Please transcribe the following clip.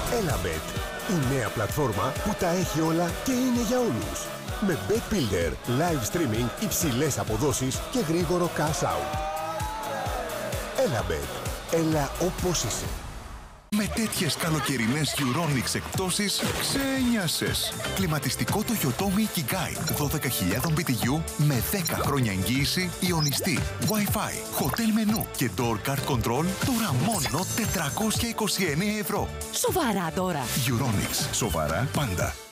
Elabet, η νέα πλατφόρμα που τα έχει όλα και είναι για όλους. Με Bet Builder, live streaming, υψηλές αποδόσεις και γρήγορο cash out. Elabet, έλα όπως είσαι. Με τέτοιες καλοκαιρινές Euronics εκπτώσεις ξένιασες. Κλιματιστικό το Yotomi Ikigai 12.000 BTU με 10 χρόνια εγγύηση, ιονιστή, Wi-Fi, hotel μενού και door card control τώρα μόνο 429 ευρώ. Σοβαρά τώρα. Euronics. Σοβαρά πάντα.